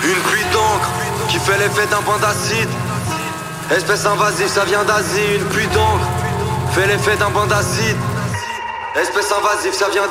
Une pluie d'encre qui fait l'effet d'un banc d'acide. Espèce invasive, ça vient d'Asie. Une pluie d'encre fait l'effet d'un banc d'acide. Espèce invasive, ça vient